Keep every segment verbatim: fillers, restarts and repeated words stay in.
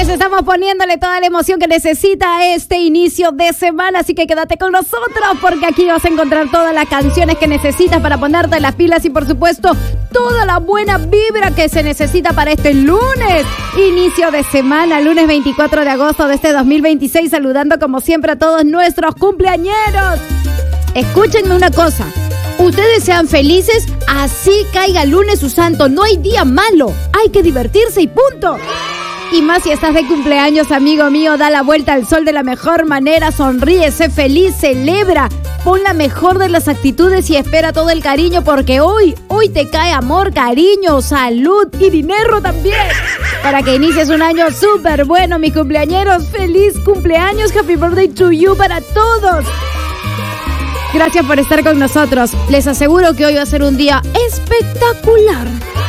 estamos poniéndole toda la emoción que necesita este inicio de semana, así que quédate con nosotros porque aquí vas a encontrar todas las canciones que necesitas para ponerte las pilas y por supuesto toda la buena vibra que se necesita para este lunes, inicio de semana, lunes veinticuatro de agosto de este dos mil veintiséis, saludando como siempre a todos nuestros cumpleañeros. Escúchenme una cosa, ustedes sean felices, así caiga el lunes su santo, no hay día malo, hay que divertirse y punto. Y más si estás de cumpleaños, amigo mío, da la vuelta al sol de la mejor manera, sonríe, sé feliz, celebra, pon la mejor de las actitudes y espera todo el cariño porque hoy, hoy te cae amor, cariño, salud y dinero también. Para que inicies un año súper bueno, mis cumpleañeros, feliz cumpleaños, happy birthday to you para todos. Gracias por estar con nosotros, les aseguro que hoy va a ser un día espectacular.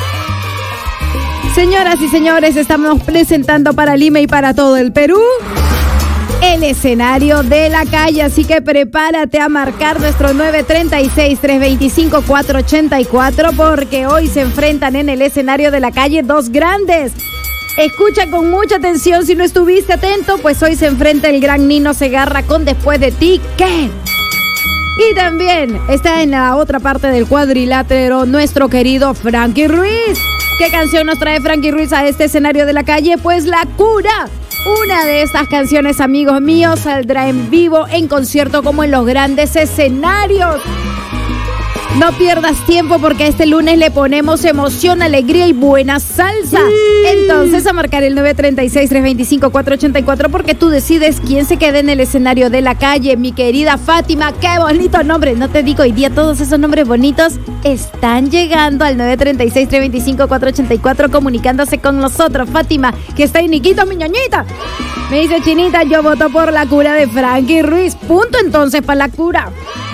Señoras y señores, estamos presentando para Lima y para todo el Perú el escenario de la calle, así que prepárate a marcar nuestro nueve tres seis, tres dos cinco, cuatro ocho cuatro porque hoy se enfrentan en el escenario de la calle dos grandes. Escucha con mucha atención, si no estuviste atento, pues hoy se enfrenta el gran Nino Segarra con Después de ti, ¿qué? Y también está en la otra parte del cuadrilátero nuestro querido Frankie Ruiz. ¿Qué canción nos trae Frankie Ruiz a este escenario de la calle? Pues La Cura. Una de estas canciones, amigos míos, saldrá en vivo en concierto como en los grandes escenarios. No pierdas tiempo porque este lunes le ponemos emoción, alegría y buena salsa. Sí. Entonces a marcar el nueve tres seis, tres dos cinco, cuatro ocho cuatro porque tú decides quién se queda en el escenario de la calle. Mi querida Fátima, qué bonito nombre. No te digo, hoy día todos esos nombres bonitos están llegando al nueve tres seis, tres dos cinco, cuatro ocho cuatro comunicándose con nosotros. Fátima, que está en Iquitos, mi ñoñita. Me dice Chinita, yo voto por La Cura de Frankie Ruiz. Punto entonces para La Cura.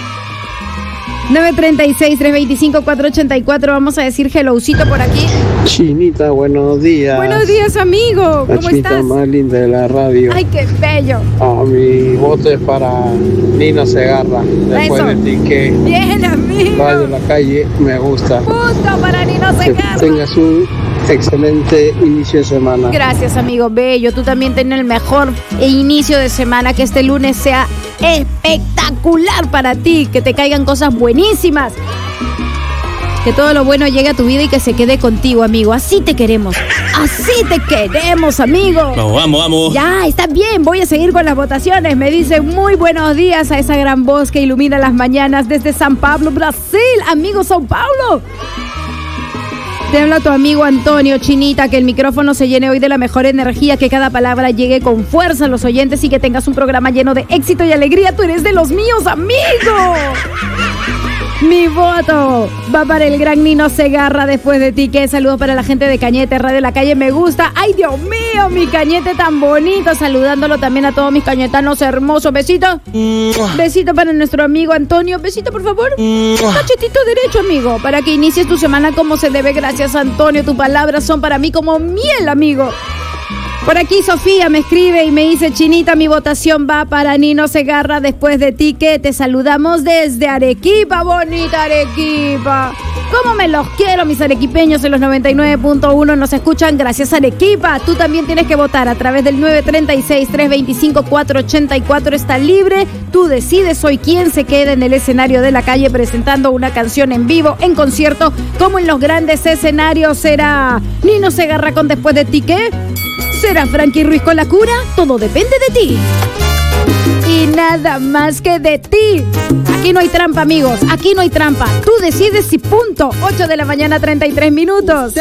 nueve tres seis, tres dos cinco, cuatro ocho cuatro, vamos a decir hellocito por aquí. Chinita, buenos días. Buenos días, amigo. ¿Cómo la chinita estás? Más linda de la radio. Ay, qué bello. Oh, mi voto es para Nino Segarra. Después Eso. de ti que Bien, amigo. Radio La Calle me gusta. Punto para Nino Que Segarra. tengas un excelente inicio de semana. Gracias, amigo bello. Tú también ten el mejor inicio de semana. Que este lunes sea espectacular para ti. Que te caigan cosas buenísimas. Que todo lo bueno llegue a tu vida y que se quede contigo, amigo. Así te queremos. Así te queremos, amigo. Vamos, vamos, vamos. Ya, está bien. Voy a seguir con las votaciones. Me dice muy buenos días a esa gran voz que ilumina las mañanas desde San Pablo, Brasil. Amigo São Paulo. Te habla tu amigo Antonio, Chinita, que el micrófono se llene hoy de la mejor energía, que cada palabra llegue con fuerza a los oyentes y que tengas un programa lleno de éxito y alegría. Tú eres de los míos, amigo. Mi voto va para el gran Nino Segarra, Después de ti, que saludos para la gente de Cañete, Radio La Calle, me gusta. Ay, Dios mío, mi Cañete tan bonito, saludándolo también a todos mis cañetanos hermosos. Besito. Besito para nuestro amigo Antonio. Besito, por favor. Cachetito derecho, amigo, para que inicies tu semana como se debe. Gracias, Antonio, tus palabras son para mí como miel, amigo. Por aquí Sofía me escribe y me dice, Chinita, mi votación va para Nino Segarra, Después de ti, que te saludamos desde Arequipa, bonita Arequipa. ¿Cómo me los quiero, mis arequipeños? En los noventa y nueve punto uno nos escuchan. Gracias, Arequipa. Tú también tienes que votar a través del nueve tres seis, tres dos cinco, cuatro ocho cuatro. Está libre. Tú decides hoy quién se queda en el escenario de la calle presentando una canción en vivo, en concierto, como en los grandes escenarios. ¿Será Nino Segarra con Después de ti, qué? ¿Será Frankie Ruiz con La Cura? Todo depende de ti. Y nada más que de ti. Aquí no hay trampa, amigos. Aquí no hay trampa. Tú decides si punto. ocho de la mañana, treinta y tres minutos.